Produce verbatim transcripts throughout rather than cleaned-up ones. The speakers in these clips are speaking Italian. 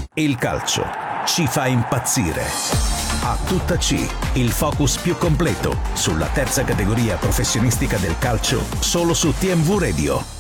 Il calcio ci fa impazzire. A tutta C, il focus più completo sulla terza categoria professionistica del calcio, solo su T M V Radio.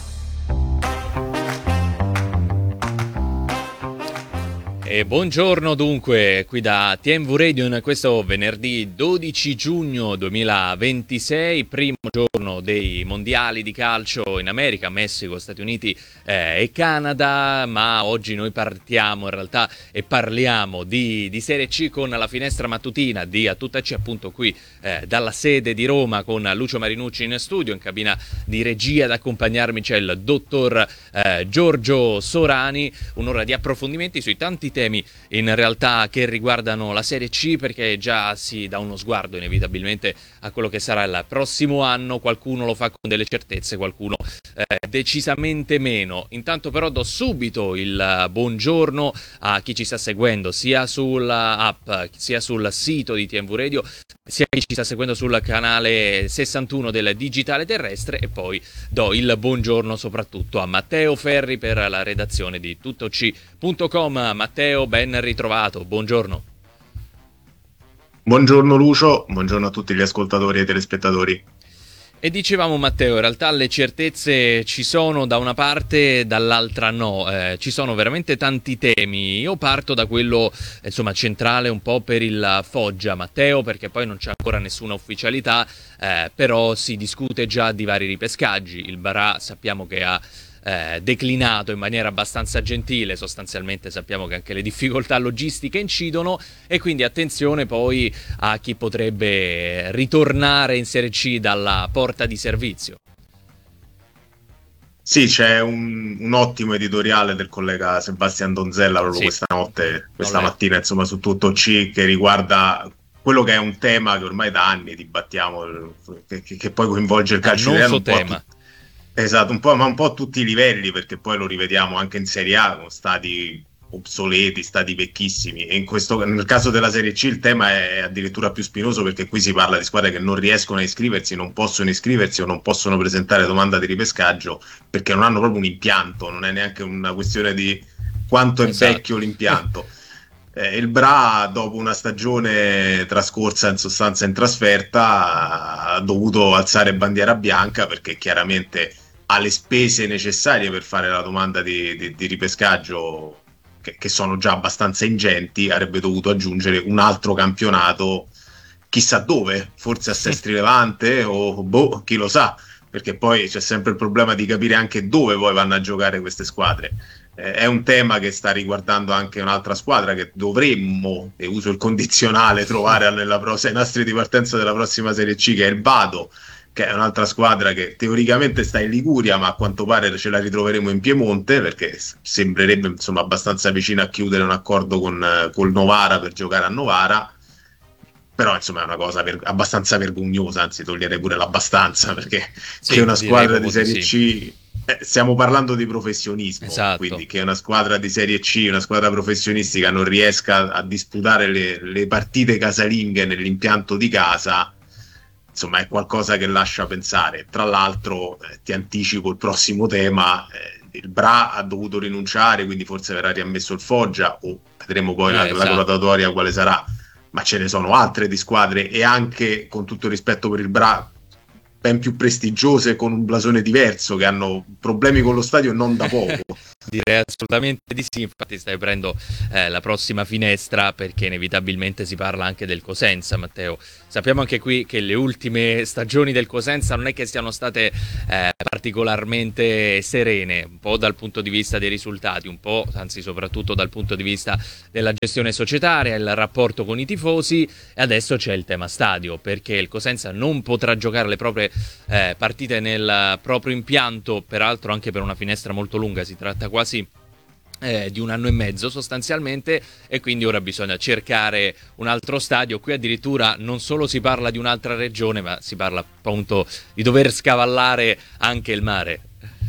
E buongiorno dunque, qui da T M V Radio in questo venerdì dodici giugno duemilaventisei, primo giorno dei mondiali di calcio in America, Messico, Stati Uniti eh, e Canada, ma oggi noi partiamo in realtà e parliamo di, di Serie C con la finestra mattutina di A Tutta C, appunto qui eh, dalla sede di Roma con Lucio Marinucci in studio, in cabina di regia ad accompagnarmi c'è il dottor eh, Giorgio Sorani, un'ora di approfondimenti sui tanti temi in realtà che riguardano la Serie C, perché già si dà uno sguardo inevitabilmente a quello che sarà il prossimo anno, qualcuno lo fa con delle certezze, qualcuno eh, decisamente meno. Intanto però do subito il buongiorno a chi ci sta seguendo sia sulla app sia sul sito di T M V Radio, sia chi ci sta seguendo sul canale sessantuno del Digitale Terrestre, e poi do il buongiorno soprattutto a Matteo Ferri per la redazione di tuttoc punto com. Matteo, ben ritrovato, buongiorno. Buongiorno Lucio, buongiorno a tutti gli ascoltatori e telespettatori. E dicevamo Matteo, in realtà le certezze ci sono da una parte, dall'altra no, eh, ci sono veramente tanti temi. Io parto da quello insomma centrale un po' per il Foggia, Matteo, perché poi non c'è ancora nessuna ufficialità, eh, però si discute già di vari ripescaggi. Il Barà sappiamo che ha Eh, declinato in maniera abbastanza gentile, sostanzialmente sappiamo che anche le difficoltà logistiche incidono, e quindi attenzione poi a chi potrebbe ritornare in Serie C dalla porta di servizio. Sì, c'è un, un ottimo editoriale del collega Sebastian Donzella proprio sì. questa notte, questa mattina, insomma, su Tutto C, che riguarda quello che è un tema che ormai da anni dibattiamo, che, che, che poi coinvolge il calcio italiano un po' tema. Esatto, un po', ma un po' a tutti i livelli, perché poi lo rivediamo anche in Serie A con stadi obsoleti, stadi vecchissimi, e in questo, nel caso della Serie C il tema è addirittura più spinoso, perché qui si parla di squadre che non riescono a iscriversi, non possono iscriversi o non possono presentare domanda di ripescaggio perché non hanno proprio un impianto, non è neanche una questione di quanto è esatto. vecchio l'impianto. Eh, il Bra, dopo una stagione trascorsa in sostanza in trasferta, ha dovuto alzare bandiera bianca, perché chiaramente ha le spese necessarie per fare la domanda di, di, di ripescaggio, che, che sono già abbastanza ingenti. Avrebbe dovuto aggiungere un altro campionato, chissà dove, forse a Sestri Levante o boh, chi lo sa, perché poi c'è sempre il problema di capire anche dove poi vanno a giocare queste squadre. Eh, è un tema che sta riguardando anche un'altra squadra che dovremmo, e uso il condizionale, trovare nella pro- ai nastri di partenza della prossima Serie C, che è il Vado, che è un'altra squadra che teoricamente sta in Liguria, ma a quanto pare ce la ritroveremo in Piemonte, perché sembrerebbe insomma abbastanza vicina a chiudere un accordo con eh, col Novara per giocare a Novara. Però insomma è una cosa ver- abbastanza vergognosa, anzi toglierei pure l'abbastanza, perché sì, che una squadra di Serie sì. C, eh, stiamo parlando di professionismo, esatto. Quindi che una squadra di Serie C, una squadra professionistica non riesca a disputare le, le partite casalinghe nell'impianto di casa, insomma è qualcosa che lascia pensare. Tra l'altro eh, ti anticipo il prossimo tema, eh, il Bra ha dovuto rinunciare, quindi forse verrà riammesso il Foggia, o vedremo poi eh, la, esatto. la graduatoria quale sarà, ma ce ne sono altre di squadre, e anche, con tutto il rispetto per il Bra, ben più prestigiose, con un blasone diverso, che hanno problemi con lo stadio non da poco. Direi assolutamente di sì, infatti stai aprendo eh, la prossima finestra, perché inevitabilmente si parla anche del Cosenza, Matteo. Sappiamo anche qui che le ultime stagioni del Cosenza non è che siano state eh, particolarmente serene, un po' dal punto di vista dei risultati, un po', anzi soprattutto dal punto di vista della gestione societaria, il rapporto con i tifosi, e adesso c'è il tema stadio, perché il Cosenza non potrà giocare le proprie eh, partite nel proprio impianto, peraltro anche per una finestra molto lunga, si tratta quasi eh, di un anno e mezzo sostanzialmente, e quindi ora bisogna cercare un altro stadio. Qui addirittura non solo si parla di un'altra regione, ma si parla appunto di dover scavallare anche il mare.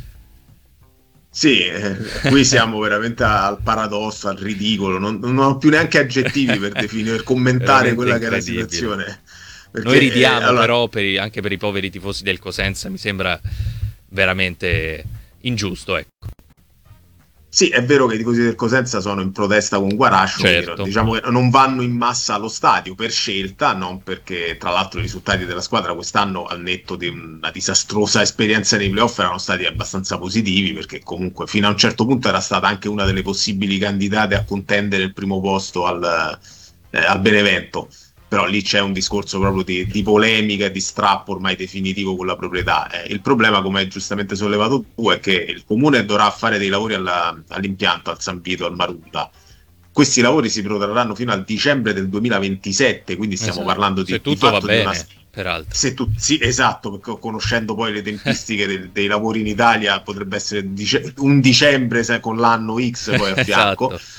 Sì, eh, qui siamo veramente al paradosso, al ridicolo, non, non ho più neanche aggettivi per definire, per commentare quella che è la situazione. Perché, Noi ridiamo eh, allora... però per i, anche per i poveri tifosi del Cosenza, mi sembra veramente ingiusto, ecco. Sì, è vero che i tifosi del Cosenza sono in protesta con Guarascio, Certo. diciamo che non vanno in massa allo stadio per scelta, non perché tra l'altro i risultati della squadra quest'anno, al netto di una disastrosa esperienza nei playoff, erano stati abbastanza positivi, perché comunque fino a un certo punto era stata anche una delle possibili candidate a contendere il primo posto al, eh, al Benevento. Però lì c'è un discorso proprio di, di polemica e di strappo ormai definitivo con la proprietà. Eh, il problema, come hai giustamente sollevato tu, è che il comune dovrà fare dei lavori alla, all'impianto, al San Vito, al Marunda. Questi lavori si protrarranno fino al dicembre del duemilaventisette, quindi stiamo Esatto. parlando di, Se di tutto va fatto di una... bene, peraltro. Se tu, sì, esatto, perché conoscendo poi le tempistiche del, dei lavori in Italia potrebbe essere dice, un dicembre se, con l'anno X poi a fianco. Esatto.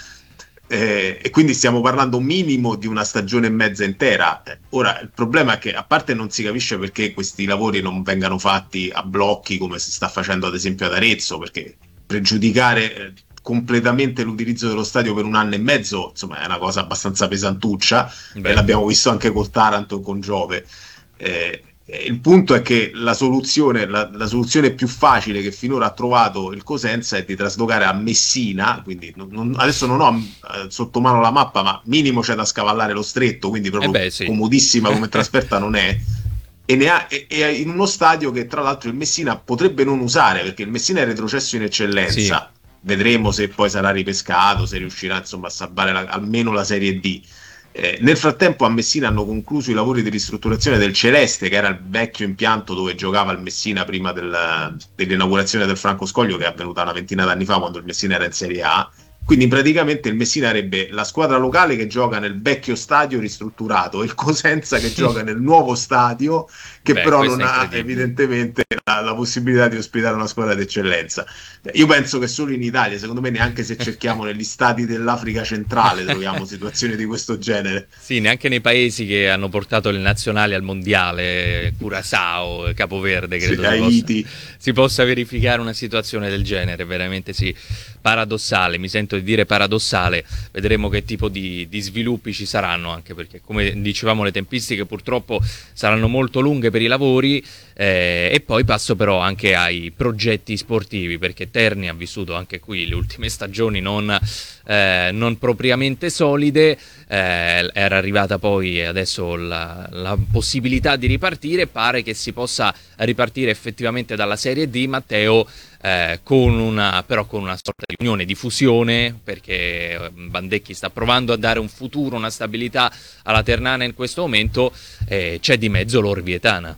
Eh, e quindi stiamo parlando un minimo di una stagione e mezza intera. Eh, ora, il problema è che a parte non si capisce perché questi lavori non vengano fatti a blocchi come si sta facendo ad esempio ad Arezzo, perché pregiudicare eh, completamente l'utilizzo dello stadio per un anno e mezzo, insomma, è una cosa abbastanza pesantuccia. Beh. E l'abbiamo visto anche col Taranto e con Giove. Eh, il punto è che la soluzione, la, la soluzione più facile che finora ha trovato il Cosenza è di traslocare a Messina, quindi non, non, adesso non ho eh, sotto mano la mappa, ma minimo c'è da scavallare lo stretto, quindi proprio Eh beh, sì. comodissima come trasferta non è. E, ne ha, e, e in uno stadio che tra l'altro il Messina potrebbe non usare, perché il Messina è retrocesso in eccellenza. Sì. Vedremo se poi sarà ripescato, se riuscirà insomma a salvare la, almeno la Serie D. Eh, nel frattempo a Messina hanno concluso i lavori di ristrutturazione del Celeste, che era il vecchio impianto dove giocava il Messina prima del, dell'inaugurazione del Franco Scoglio, che è avvenuta una ventina d'anni fa quando il Messina era in Serie A. Quindi praticamente il Messina avrebbe la squadra locale che gioca nel vecchio stadio ristrutturato e il Cosenza che gioca nel nuovo stadio, che Beh, però non ha evidentemente la, la possibilità di ospitare una squadra d'eccellenza. Io penso che solo in Italia, secondo me neanche se cerchiamo negli stati dell'Africa centrale troviamo situazioni di questo genere. Sì, neanche nei paesi che hanno portato le nazionali al mondiale, Curaçao, Capoverde, credo sì, si, possa, si possa verificare una situazione del genere, veramente sì, paradossale, mi sento di dire paradossale. Vedremo che tipo di, di sviluppi ci saranno, anche perché come dicevamo le tempistiche purtroppo saranno molto lunghe per i lavori. Eh, e poi passo però anche ai progetti sportivi, perché Terni ha vissuto anche qui le ultime stagioni non, eh, non propriamente solide. Eh, era arrivata poi adesso la, la possibilità di ripartire, pare che si possa ripartire effettivamente dalla Serie D, Matteo, eh, con una, però con una sorta di unione, di fusione, perché Bandecchi sta provando a dare un futuro, una stabilità alla Ternana in questo momento. Eh, c'è di mezzo l'Orvietana.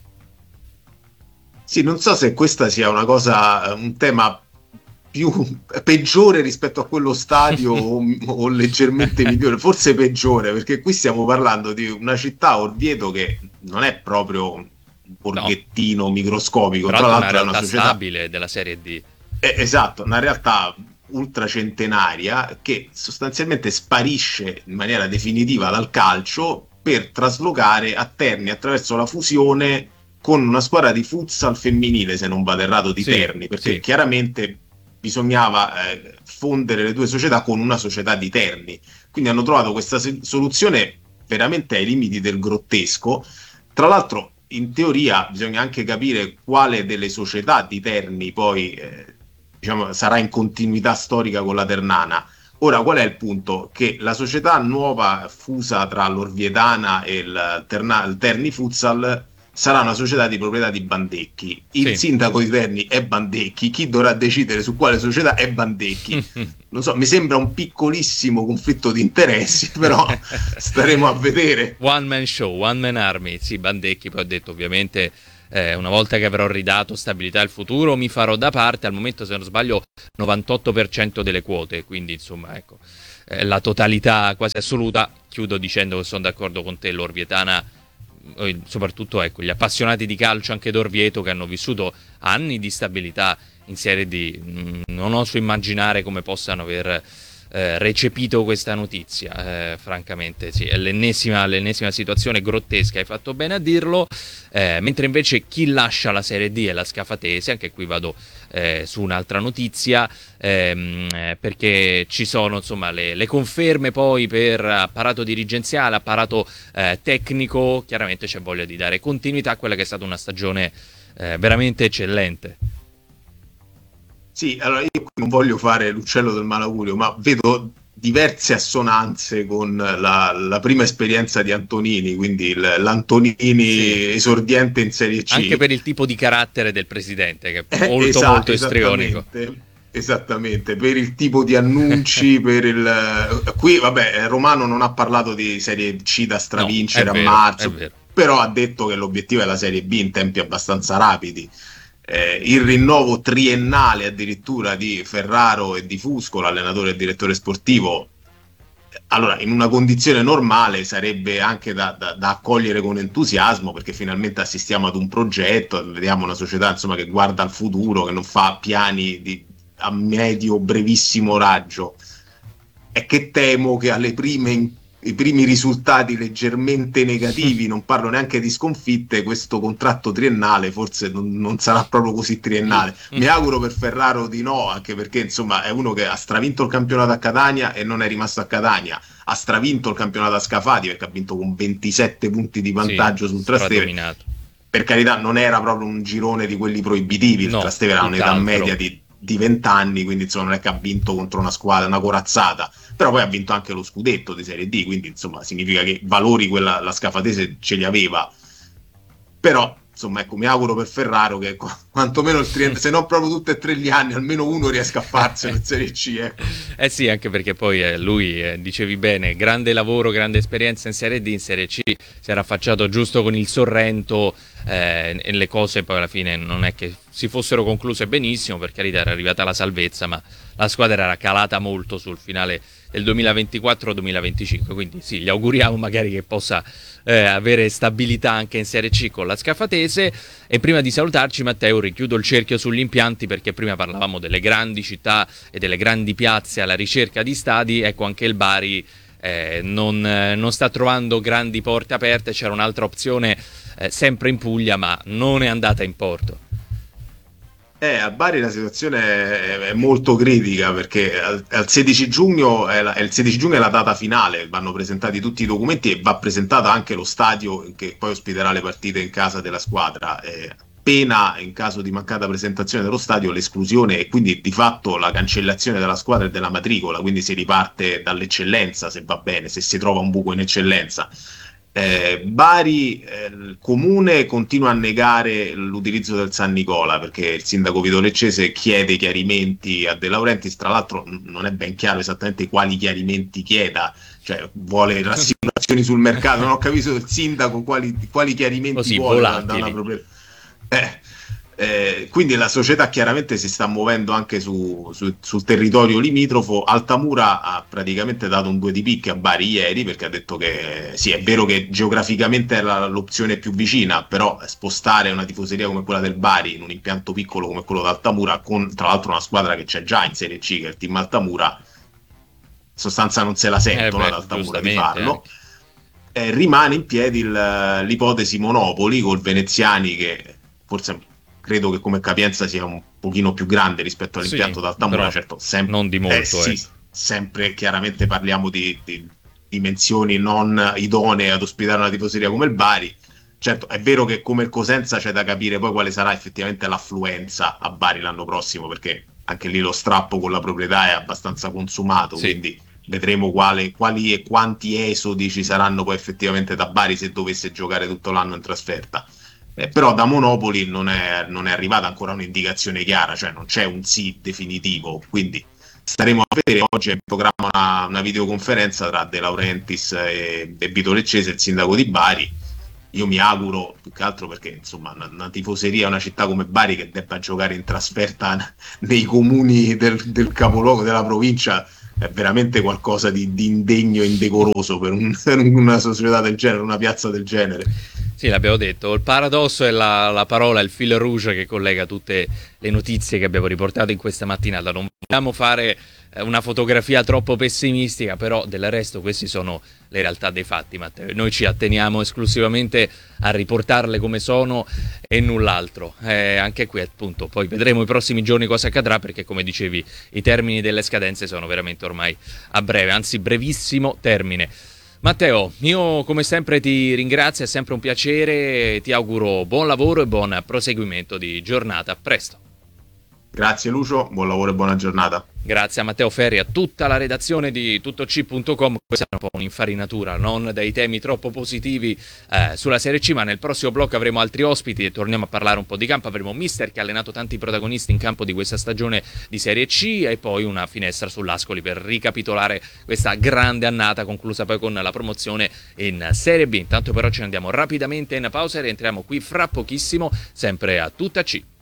Sì, non so se questa sia una cosa, un tema più peggiore rispetto a quello stadio o, o leggermente migliore, forse peggiore, perché qui stiamo parlando di una città, Orvieto, che non è proprio un borghettino no. microscopico, tra, tra l'altro una è una società stabile della Serie D. Eh, esatto, una realtà ultracentenaria che sostanzialmente sparisce in maniera definitiva dal calcio per traslocare a Terni attraverso la fusione con una squadra di futsal femminile, se non vado errato, di sì, Terni, perché sì. chiaramente bisognava eh, fondere le due società con una società di Terni. Quindi hanno trovato questa se- soluzione veramente ai limiti del grottesco. Tra l'altro, in teoria, bisogna anche capire quale delle società di Terni poi eh, diciamo, sarà in continuità storica con la Ternana. Ora, qual è il punto? Che la società nuova fusa tra l'Orvietana e il, Terna- il Terni Futsal sarà una società di proprietà di Bandecchi. Il sì. sindaco di Terni è Bandecchi, chi dovrà decidere su quale società è Bandecchi. Non so, mi sembra un piccolissimo conflitto di interessi, però staremo a vedere. One man show, one man army. Sì, Bandecchi poi ha detto ovviamente eh, una volta che avrò ridato stabilità al futuro mi farò da parte, al momento se non sbaglio novantotto per cento delle quote, quindi insomma ecco eh, la totalità quasi assoluta. Chiudo dicendo che sono d'accordo con te, l'Orvietana, soprattutto ecco gli appassionati di calcio anche d'Orvieto che hanno vissuto anni di stabilità in Serie D, non oso immaginare come possano aver eh, recepito questa notizia, eh, francamente sì, è l'ennesima, l'ennesima situazione grottesca, hai fatto bene a dirlo, eh, mentre invece chi lascia la Serie D è la Scafatese. Anche qui vado eh, su un'altra notizia, ehm, perché ci sono insomma le, le conferme poi per apparato dirigenziale, apparato eh, tecnico. Chiaramente c'è voglia di dare continuità a quella che è stata una stagione eh, veramente eccellente. Sì, allora io non voglio fare l'uccello del malaugurio, ma vedo diverse assonanze con la, la prima esperienza di Antonini, quindi il, l'Antonini Sì. esordiente in Serie C. Anche per il tipo di carattere del presidente, che è Eh, molto esatto, molto istrionico. esattamente, esattamente, per il tipo di annunci, per il... Qui, vabbè, Romano non ha parlato di Serie C da No, è stravincere a vero, è marzo, vero. però ha detto che l'obiettivo è la Serie B in tempi abbastanza rapidi. Eh, il rinnovo triennale addirittura di Ferraro e di Fusco, l'allenatore e direttore sportivo, allora in una condizione normale sarebbe anche da, da, da accogliere con entusiasmo, perché finalmente assistiamo ad un progetto, vediamo una società insomma che guarda al futuro, che non fa piani di, a medio brevissimo raggio. È che temo che alle prime i primi risultati leggermente negativi, non parlo neanche di sconfitte, questo contratto triennale forse non, non sarà proprio così triennale. Mi auguro per Ferraro di no, anche perché insomma è uno che ha stravinto il campionato a Catania e non è rimasto a Catania, ha stravinto il campionato a Scafati perché ha vinto con ventisette punti di vantaggio Sì, sul Trastevere. Per carità, non era proprio un girone di quelli proibitivi, il no, Trastevere ha un'età media di di venti anni, quindi insomma non è che ha vinto contro una squadra, una corazzata, però poi ha vinto anche lo scudetto di Serie D, quindi insomma significa che valori quella la scafatese ce li aveva. Però insomma ecco, mi auguro per Ferraro che quantomeno il triennale, se non proprio tutti e tre gli anni, almeno uno riesca a farselo in Serie C, ecco. Eh sì, anche perché poi eh, lui, eh, dicevi bene, grande lavoro, grande esperienza in Serie D, in Serie C si era affacciato giusto con il Sorrento, eh, e le cose poi alla fine non è che si fossero concluse benissimo, per carità era arrivata la salvezza, ma la squadra era calata molto sul finale del duemilaventiquattro duemilaventicinque, quindi sì, gli auguriamo magari che possa eh, avere stabilità anche in Serie C con la Scafatese. E prima di salutarci, Matteo, richiudo il cerchio sugli impianti, perché prima parlavamo delle grandi città e delle grandi piazze alla ricerca di stadi. Ecco, anche il Bari eh, non, eh, non sta trovando grandi porte aperte. C'era un'altra opzione eh, sempre in Puglia, ma non è andata in porto. Eh, a Bari la situazione è, è molto critica, perché al, al sedici giugno è, la, è il sedici giugno è la data finale, vanno presentati tutti i documenti e va presentato anche lo stadio che poi ospiterà le partite in casa della squadra. Eh, pena in caso di mancata presentazione dello stadio l'esclusione e quindi di fatto la cancellazione della squadra e della matricola, quindi si riparte dall'eccellenza se va bene, se si trova un buco in eccellenza. Eh, Bari, eh, il comune continua a negare l'utilizzo del San Nicola, perché il sindaco Vito Leccese chiede chiarimenti a De Laurentiis. Tra l'altro non è ben chiaro esattamente quali chiarimenti chieda, cioè vuole rassicurazioni sul mercato, non ho capito il sindaco quali, quali chiarimenti Così, vuole da, volatili. da una proprietà. Eh, eh, quindi la società chiaramente si sta muovendo anche su, su, sul territorio limitrofo. Altamura ha praticamente dato un due di picche a Bari ieri, perché ha detto che sì, è vero che geograficamente è la, l'opzione più vicina, però spostare una tifoseria come quella del Bari in un impianto piccolo come quello d'Altamura, con tra l'altro una squadra che c'è già in Serie C, che è il team Altamura, in sostanza non se la sentono Eh ad Altamura di giustamente, farlo. Eh, rimane in piedi il, l'ipotesi Monopoli col Veneziani, che forse credo che come capienza sia un pochino più grande rispetto all'impianto Sì, d'Altamura, certo, sem- non di molto, eh, sì, eh. sempre chiaramente parliamo di, di dimensioni non idonee ad ospitare una tifoseria come il Bari. Certo, è vero che come il Cosenza c'è da capire poi quale sarà effettivamente l'affluenza a Bari l'anno prossimo, perché anche lì lo strappo con la proprietà è abbastanza consumato, Sì. quindi vedremo quale, quali e quanti esodi ci saranno poi effettivamente da Bari se dovesse giocare tutto l'anno in trasferta. Eh, però da Monopoli non è, non è arrivata ancora un'indicazione chiara, cioè non c'è un sì definitivo, quindi staremo a vedere. Oggi è in programma una, una videoconferenza tra De Laurentiis e, e Vito Leccese, il sindaco di Bari. Io mi auguro, più che altro perché insomma una, una tifoseria, una città come Bari che debba giocare in trasferta nei comuni del, del capoluogo della provincia è veramente qualcosa di, di indegno e indecoroso per, un, per una società del genere, una piazza del genere. Sì, l'abbiamo detto, il paradosso è la, la parola, il fil rouge che collega tutte le notizie che abbiamo riportato in questa mattinata. Non vogliamo fare una fotografia troppo pessimistica, però del resto questi sono le realtà dei fatti, Matteo. Noi ci atteniamo esclusivamente a riportarle come sono e null'altro. Eh, anche qui appunto, poi vedremo i prossimi giorni cosa accadrà, perché come dicevi i termini delle scadenze sono veramente ormai a breve, anzi brevissimo termine. Matteo, io come sempre ti ringrazio, è sempre un piacere, ti auguro buon lavoro e buon proseguimento di giornata. A presto. Grazie Lucio, buon lavoro e buona giornata. Grazie a Matteo Ferri, a tutta la redazione di tuttoc punto com. Questa è un po' un'infarinatura, non dei temi troppo positivi eh, sulla Serie C, ma nel prossimo blocco avremo altri ospiti e torniamo a parlare un po' di campo. Avremo Mister che ha allenato tanti protagonisti in campo di questa stagione di Serie C e poi una finestra sull'Ascoli per ricapitolare questa grande annata conclusa poi con la promozione in Serie B. Intanto però ci andiamo rapidamente in pausa e rientriamo qui fra pochissimo, sempre a Tuttac.